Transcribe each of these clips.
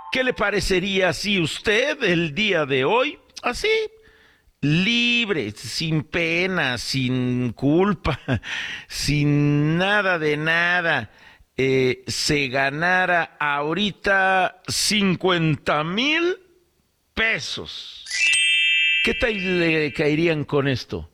¿Qué le parecería si usted el día de hoy, así, libre, sin pena, sin culpa, sin nada de nada, se ganara ahorita 50,000 pesos? ¿Qué tal le caerían con esto?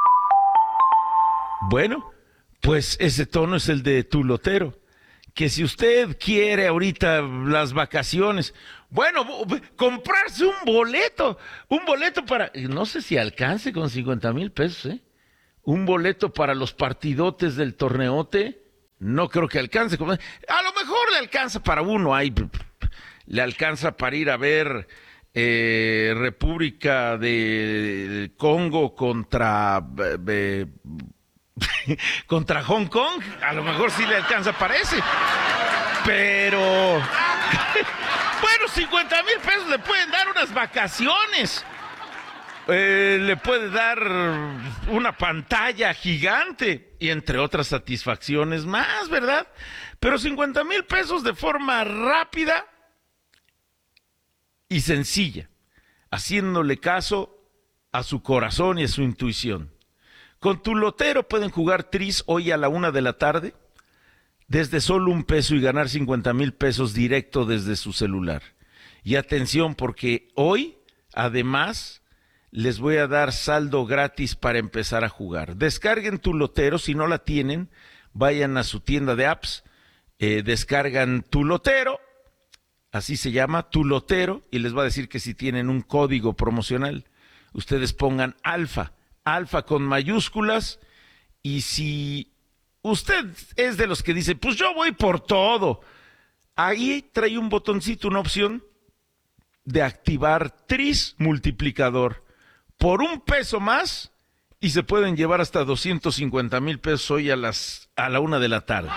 Bueno, pues ese tono es el de tu lotero. Que si usted quiere ahorita las vacaciones, bueno, comprarse un boleto para, no sé si alcance con 50,000 pesos, ¿eh? Un boleto para los partidotes del torneote, no creo que alcance. A lo mejor le alcanza para uno, ahí le alcanza para ir a ver República de Congo contra contra Hong Kong, a lo mejor sí le alcanza para ese, pero bueno, 50,000 pesos le pueden dar unas vacaciones, le puede dar una pantalla gigante y entre otras satisfacciones más, ¿verdad? Pero 50,000 pesos de forma rápida y sencilla, haciéndole caso a su corazón y a su intuición. Con tu lotero pueden jugar tris hoy a la 1 de la tarde, desde solo $1 y ganar 50,000 pesos directo desde su celular. Y atención, porque hoy, además, les voy a dar saldo gratis para empezar a jugar. Descarguen tu lotero, si no la tienen, vayan a su tienda de apps, descargan tu lotero, así se llama, tu lotero, y les va a decir que si tienen un código promocional, ustedes pongan alfa con mayúsculas, y si usted es de los que dice, pues yo voy por todo, ahí trae un botoncito, una opción de activar tris multiplicador por $1 más, y se pueden llevar hasta 250,000 pesos hoy a la 1 de la tarde.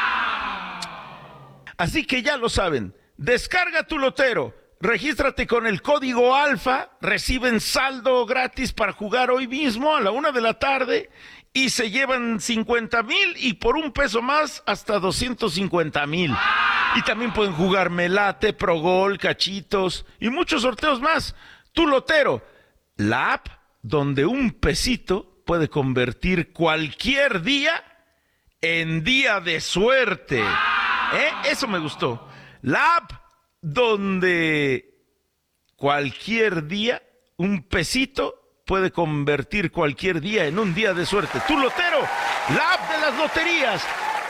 Así que ya lo saben, descarga tu lotero, regístrate con el código ALFA, reciben saldo gratis para jugar hoy mismo a la 1 de la tarde y se llevan 50,000 y por $1 más hasta 250,000. Y también pueden jugar Melate, Progol, Cachitos y muchos sorteos más. Tu lotero, la app donde $1 puede convertir cualquier día en día de suerte. Eso me gustó. La app donde cualquier día $1 puede convertir cualquier día en un día de suerte. Tu lotero, la app de las loterías.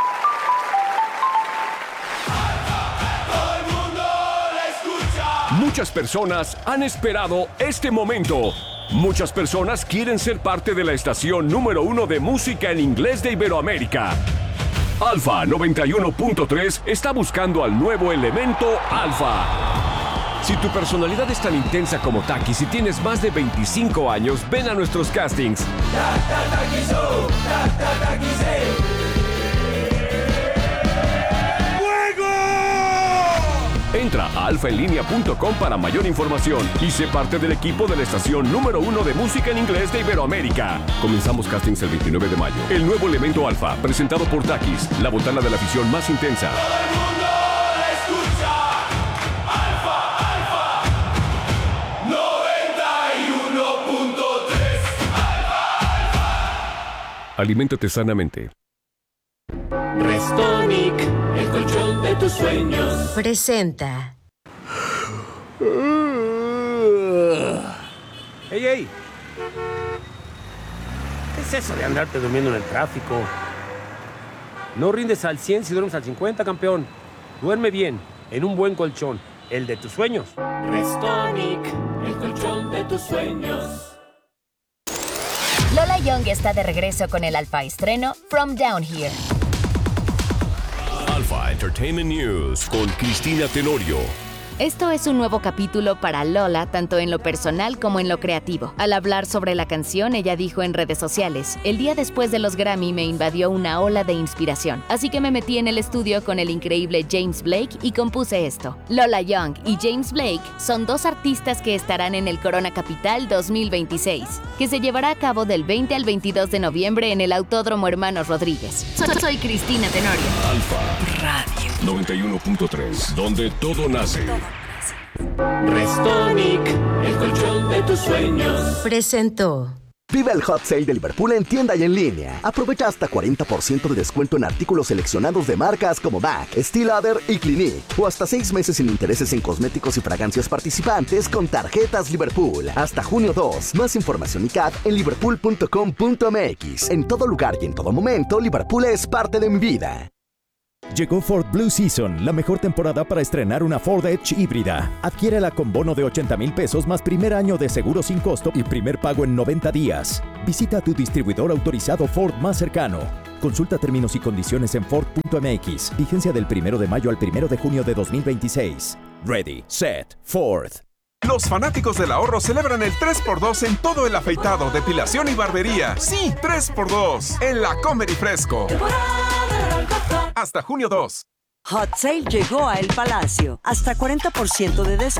Todo el mundo la escucha. Muchas personas han esperado este momento. Muchas personas quieren ser parte de la estación número 1 de música en inglés de Iberoamérica. Alfa 91.3 está buscando al nuevo elemento Alfa. Si tu personalidad es tan intensa como Takis y tienes más de 25 años, ven a nuestros castings. Entra a alfaenlinea.com para mayor información y sé parte del equipo de la estación número 1 de música en inglés de Iberoamérica. Comenzamos castings el 29 de mayo. El nuevo elemento Alfa, presentado por Takis, la botana de la afición más intensa. Todo el mundo la escucha. Alfa 91.3. Alfa. Aliméntate sanamente. Restonic, el colchón de tus sueños. Presenta. ¡Ey, ey! ¿Qué es eso de andarte durmiendo en el tráfico? No rindes al 100 si duermes al 50, campeón. Duerme bien, en un buen colchón, el de tus sueños. Restonic, el colchón de tus sueños. Lola Young está de regreso con el Alfa estreno From Down Here. Alfa Entertainment News con Cristina Tenorio. Esto es un nuevo capítulo para Lola, tanto en lo personal como en lo creativo. Al hablar sobre la canción, ella dijo en redes sociales: el día después de los Grammy me invadió una ola de inspiración, así que me metí en el estudio con el increíble James Blake y compuse esto. Lola Young y James Blake son dos artistas que estarán en el Corona Capital 2026, que se llevará a cabo del 20 al 22 de noviembre en el Autódromo Hermanos Rodríguez. Soy Cristina Tenorio. Alfa Radio 91.3, donde todo nace. Gracias. Restonic, el colchón de tus sueños. Presentó. Vive el Hot Sale de Liverpool en tienda y en línea. Aprovecha hasta 40% de descuento en artículos seleccionados de marcas como MAC, Steel Lauder y Clinique. O hasta 6 meses sin intereses en cosméticos y fragancias participantes con tarjetas Liverpool. Hasta junio 2. Más información y CAD en liverpool.com.mx. En todo lugar y en todo momento, Liverpool es parte de mi vida. Llegó Ford Blue Season, la mejor temporada para estrenar una Ford Edge híbrida. Adquiérela con bono de 80,000 pesos más primer año de seguro sin costo y primer pago en 90 días. Visita a tu distribuidor autorizado Ford más cercano. Consulta términos y condiciones en Ford.mx. Vigencia del 1 de mayo al 1 de junio de 2026. Ready, set, Ford. Los fanáticos del ahorro celebran el 3x2 en todo el afeitado, depilación y barbería. Sí, 3x2 en la Comer y Fresco. Hasta junio 2. Hot Sale llegó a El Palacio. Hasta 40% de descuento